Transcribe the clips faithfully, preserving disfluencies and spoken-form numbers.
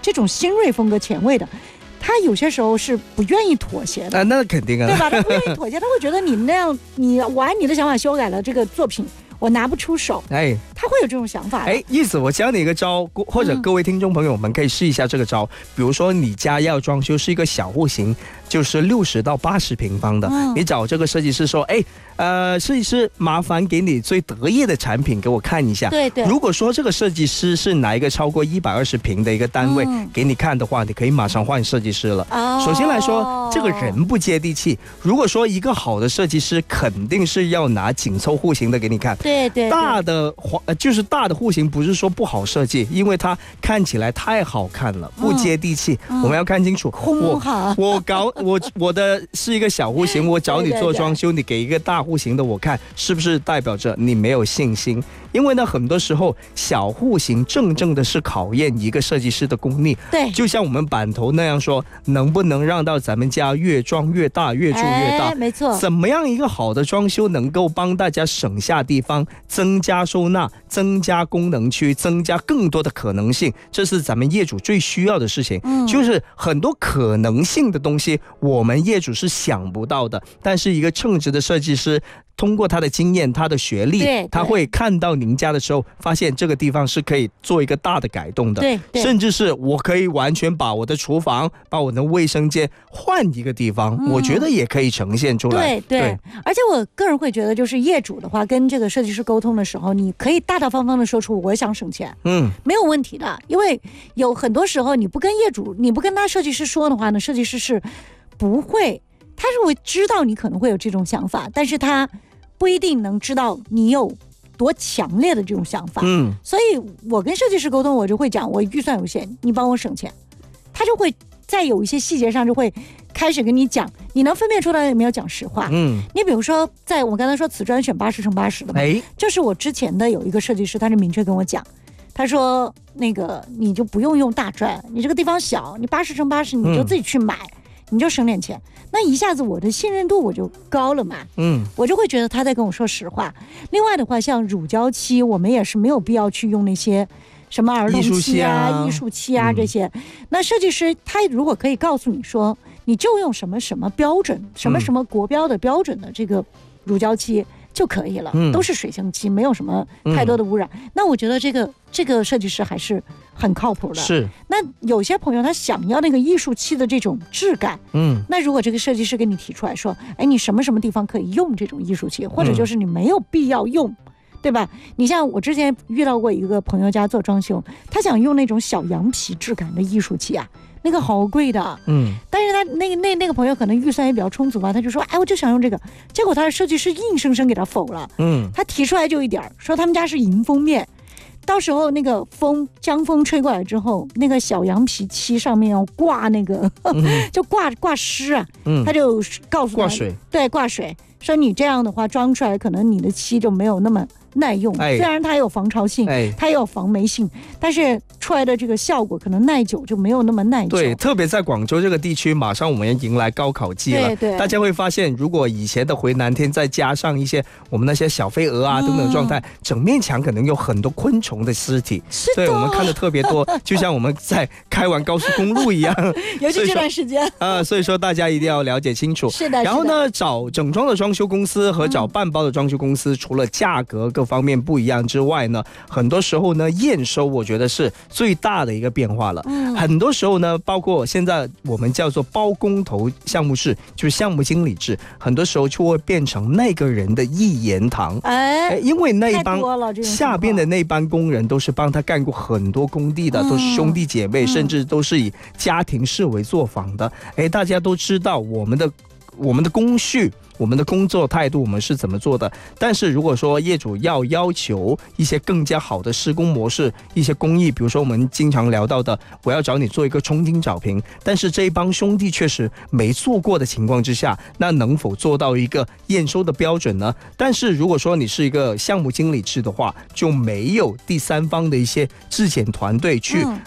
这种新锐风格、前卫的，他有些时候是不愿意妥协的。 啊，那肯定啊， 对吧？他不愿意妥协，他会觉得你那样，你我按你的想法修改了这个作品，我拿不出手。 哎， 他会有这种想法。 哎，意思我教你一个招，或者各位听众朋友们可以试一下这个招。嗯、比如说你家要装修是一个小户型，就是六十到八十平方的，嗯、你找这个设计师说，哎。呃，设计师，麻烦给你最得意的产品给我看一下。 对对。 如果说这个设计师是拿一个超过一百二十平的一个单位、嗯、给你看的话，你可以马上换设计师了。哦。首先来说，这个人不接地气。如果说一个好的设计师，肯定是要拿紧凑户型的给你看。 对 对, 对。 大的呃，就是大的户型，不是说不好设计，因为它看起来太好看了，不接地气。嗯、我们要看清楚。 空好。 我搞我我的是一个小户型，我找你做装修，对对对，你给一个大户型的我看，是不是代表着你没有信心？因为呢，很多时候小户型正正的是考验一个设计师的功力。 对， 就像我们版头那样说，能不能让到咱们家越装越大，越住越大？ 哎、没错。 怎么样一个好的装修能够帮大家省下地方，增加收纳，增加功能区，增加更多的可能性？这是咱们业主最需要的事情。嗯，就是很多可能性的东西，我们业主是想不到的，但是一个称职的设计师。通过他的经验，他的学历，他会看到您家的时候，发现这个地方是可以做一个大的改动的。 对， 甚至是我可以完全把我的厨房、把我的卫生间换一个地方，嗯、我觉得也可以呈现出来。 对 对, 对，而且我个人会觉得，就是业主的话，跟这个设计师沟通的时候，你可以大大方方的说出我想省钱，嗯，没有问题的。因为有很多时候你不跟业主，你不跟他设计师说的话呢，设计师是不会。他是会知道你可能会有这种想法，但是他不一定能知道你有多强烈的这种想法。嗯，所以我跟设计师沟通，我就会讲，我预算有限，你帮我省钱。他就会在有一些细节上就会开始跟你讲，你能分辨出来有没有讲实话。嗯，你比如说，在我刚才说瓷砖选八十乘八十的嘛，哎，这是我之前的有一个设计师，他是明确跟我讲，他说那个你就不用用大砖，你这个地方小，你八十乘八十你就自己去买。嗯，你就省点钱，那一下子我的信任度我就高了嘛，嗯，我就会觉得他在跟我说实话。另外的话，像乳胶漆，我们也是没有必要去用那些什么儿童漆啊、艺术漆啊这些。嗯、那设计师他如果可以告诉你说，你就用什么什么标准、什么什么国标的标准的这个乳胶漆就可以了，嗯、都是水性漆，没有什么太多的污染。嗯、那我觉得这个这个设计师还是很靠谱的。 是。 那有些朋友他想要那个艺术漆的这种质感，嗯，那如果这个设计师给你提出来说，哎，你什么什么地方可以用这种艺术漆，或者就是你没有必要用。嗯，对吧？你像我之前遇到过一个朋友家做装修，他想用那种小羊皮质感的艺术漆啊，那个好贵的，嗯，但是他那个那那个朋友可能预算也比较充足吧，他就说，哎，我就想用这个，结果他的设计师硬生生给他否了，嗯，他提出来就一点，说他们家是迎风面，到时候那个风江风吹过来之后，那个小羊皮漆上面要挂那个，嗯、就挂挂湿啊，嗯，他就告诉他挂水， 对，挂水，说你这样的话装出来，可能你的漆就没有那么耐用，哎、虽然它有防潮性，哎、它也有防霉性，但是出来的这个效果可能耐久就没有那么耐久。 对，特别在广州这个地区，马上我们要迎来高考季了， 对对， 大家会发现，如果以前的回南天再加上一些我们那些小飞蛾啊、嗯、等等状态，整面墙可能有很多昆虫的尸体，对，我们看的特别多，就像我们在开完高速公路一样。 尤其这段时间啊、呃，所以说大家一定要了解清楚。 是的。 然后呢，找整装的装修公司和找半包的装修公司，嗯、除了价格各方面不一样之外呢，很多时候呢，验收我觉得是最大的一个变化了。嗯，很多时候呢，包括现在我们叫做包工头项目制，就是项目经理制，很多时候就会变成那个人的一言堂。哎，因为那一帮下边的那帮工人都是帮他干过很多工地的，嗯、都是兄弟姐妹，嗯、甚至都是以家庭式为作坊的。哎，大家都知道我们的我们的工序。我们的工作态度我们是怎么做的，但是如果说业主要要求一些更加好的施工模式，一些工艺，比如说我们经常聊到的，我要找你做一个冲金找平，但是这一帮兄弟确实没做过的情况之下，那能否做到一个验收的标准呢？但是如果说你是一个项目经理制的话，就没有第三方的一些质检团队去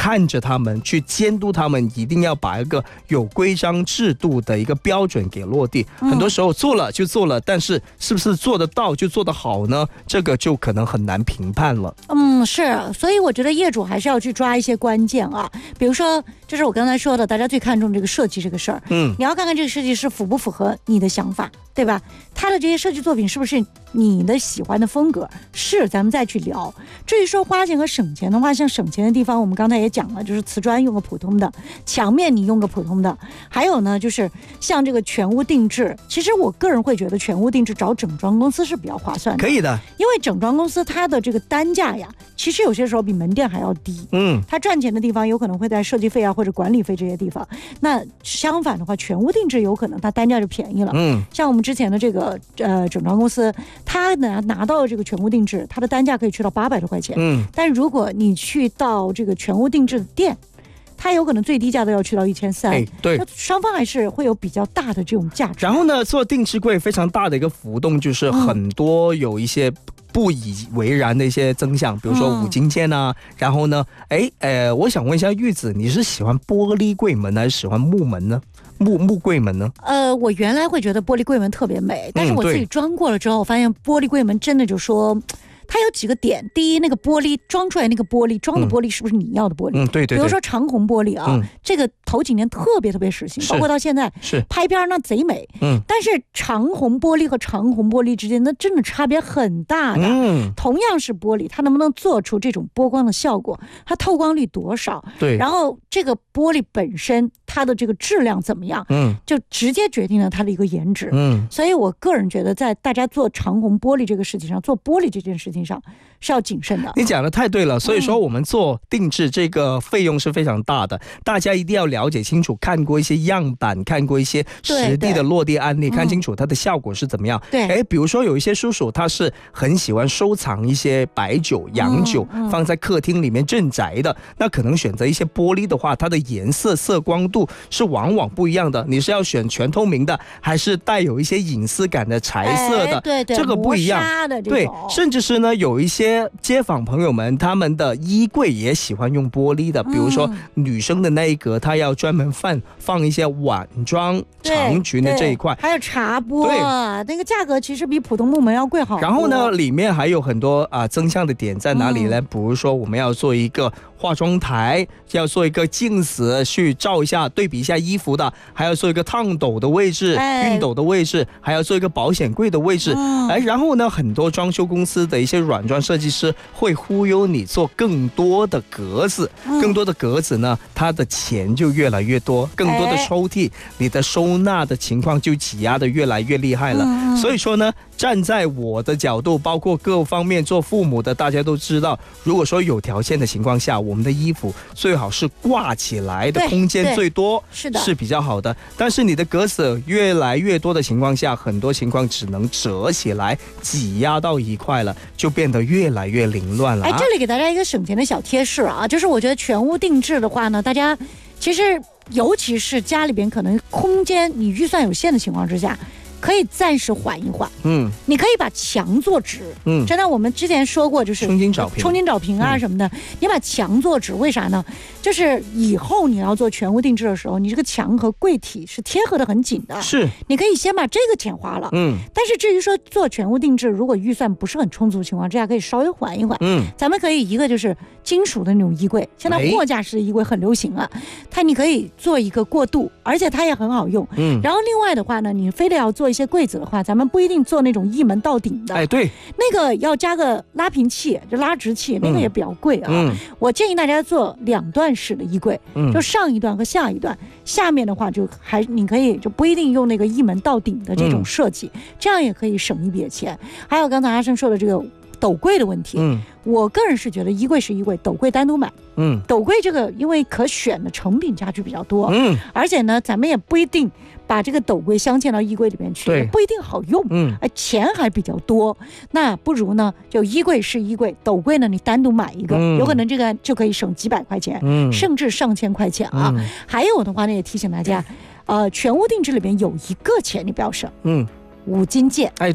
看着他们，去监督他们，一定要把一个有规章制度的一个标准给落地。嗯、很多时候做了就做了，但是是不是做得到就做得好呢？这个就可能很难评判了。 嗯，是，所以我觉得业主还是要去抓一些关键啊，比如说，就是我刚才说的，大家最看重这个设计这个事儿。嗯，你要看看这个设计师符不符合你的想法，对吧？他的这些设计作品是不是你的喜欢的风格？是，咱们再去聊。至于说花钱和省钱的话，像省钱的地方，我们刚才也讲了，就是瓷砖用个普通的，墙面你用个普通的，还有呢，就是像这个全屋定制。其实我个人会觉得全屋定制找整装公司是比较划算的， 可以的， 因为整装公司它的这个单价呀，其实有些时候比门店还要低。嗯，它赚钱的地方有可能会在设计费啊或者管理费这些地方。那相反的话，全屋定制有可能它单价就便宜了。嗯，像我们之前的这个呃整装公司，它拿拿到这个全屋定制，它的单价可以去到八百多块钱。嗯，但如果你去到这个全屋定制的店，它有可能最低价都要去到一千三。哎， 对， 双方还是会有比较大的这种价值。 然后呢，做定制柜非常大的一个浮动，就是很多有一些不以为然的一些增项，比如说五金件啊。嗯、然后呢，哎，呃，我想问一下玉子，你是喜欢玻璃柜门还是喜欢木门呢？木木柜门呢？ 呃，我原来会觉得玻璃柜门特别美，但是我自己装过了之后，我发现玻璃柜门真的就说。它有几个点，第一，那个玻璃装出来那个玻璃装的玻璃是不是你要的玻璃？ 嗯，对 对, 对。 比如说长虹玻璃啊，嗯、这个头几年特别特别时兴，包括到现在是拍片那贼美。嗯，但是长虹玻璃和长虹玻璃之间那真的差别很大的。嗯，同样是玻璃，它能不能做出这种波光的效果？它透光率多少？ 对。 然后这个玻璃本身它的这个质量怎么样？嗯，就直接决定了它的一个颜值。嗯，所以我个人觉得，在大家做长虹玻璃这个事情上，做玻璃这件事情上是要谨慎的。 你讲的太对了，所以说我们做定制这个费用是非常大的，嗯、大家一定要了解清楚，看过一些样板，看过一些实地的落地案例，看清楚它的效果是怎么样。对，哎，比如说有一些叔叔他是很喜欢收藏一些白酒、洋酒，嗯嗯、放在客厅里面镇宅的，那可能选择一些玻璃的话，它的颜色、色光度是往往不一样的。你是要选全透明的，还是带有一些隐私感的柴色的？ 哎、对对， 这个不一样。对，甚至是呢，有一些街坊朋友们，他们的衣柜也喜欢用玻璃的，比如说女生的那一格，她要专门放放一些晚装、长裙的这一块， 还有茶钵，那个价格其实比普通木门要贵好多。 然后呢，里面还有很多啊、呃、增项的点在哪里呢？嗯、比如说我们要做一个化妆台，要做一个镜子去照一下、对比一下衣服的，还要做一个烫斗的位置、熨斗的位置，还要做一个保险柜的位置。嗯、哎，然后呢，很多装修公司的一些软装设计师会忽悠你做更多的格子，嗯、更多的格子呢，它的钱就越来越多，更多的抽屉，你的收纳的情况就挤压的越来越厉害了。嗯、所以说呢，站在我的角度，包括各方面做父母的，大家都知道，如果说有条件的情况下，我们的衣服最好是挂起来的空间最多， 是的， 是比较好的。但是你的格子越来越多的情况下，很多情况只能折起来，挤压到一块了，就变得越来越凌乱了、啊。 哎，这里给大家一个省钱的小贴士啊，就是我觉得全屋定制的话呢，大家其实尤其是家里边可能空间你预算有限的情况之下，可以暂时缓一缓。嗯，你可以把墙做直。嗯，真的，我们之前说过，就是冲金找平、 冲金找平啊什么的。嗯、你把墙做直，为啥呢？就是以后你要做全屋定制的时候，你这个墙和柜体是贴合的很紧的。 是， 你可以先把这个钱花了。嗯，但是至于说做全屋定制，如果预算不是很充足的情况之下，可以稍微缓一缓。嗯，咱们可以一个就是金属的那种衣柜，现在货架式的衣柜很流行了，它你可以做一个过渡，而且它也很好用。嗯，然后另外的话呢，你非得要做一些柜子的话，咱们不一定做那种一门到顶的。 哎，对， 那个要加个拉平器，就拉直器，那个也比较贵啊。嗯，我建议大家做两段式的衣柜，嗯，就上一段和下一段，下面的话就还你可以就不一定用那个一门到顶的这种设计，嗯、这样也可以省一笔钱。还有刚才阿生说的这个斗柜的问题，嗯，我个人是觉得衣柜是衣柜，斗柜单独买。嗯，斗柜这个因为可选的成品家具比较多，嗯，而且呢，咱们也不一定把这个斗柜镶嵌到衣柜里面去，也不一定好用，嗯，哎，钱还比较多，那不如呢，就衣柜是衣柜，斗柜呢你单独买一个，嗯、有可能这个就可以省几百块钱，嗯，甚至上千块钱啊。嗯、还有的话呢，也提醒大家，呃，全屋定制里边有一个钱你不要省，嗯，五金件， 哎，对。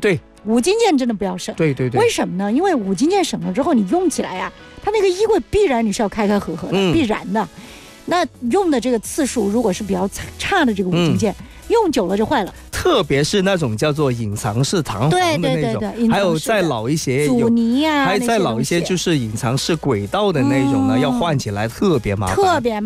五金件真的不要省。 对对对。 为什么呢？因为五金件省了之后，你用起来呀、啊，它那个衣柜必然你是要开开合合的，嗯、必然的。那用的这个次数如果是比较差的这个五金件，嗯、用久了就坏了。特别是那种叫做隐藏式弹簧的那种， 对对对对， 还有再老一些阻尼啊， 还再老一些就是隐藏式轨道的那种呢，要换起来特别麻烦， 特别麻烦。